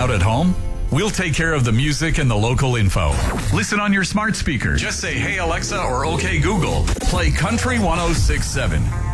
out at home? We'll take care of the music and the local info. Listen on your smart speaker. Just say, "Hey Alexa" or "Okay Google." Play Country 106.7.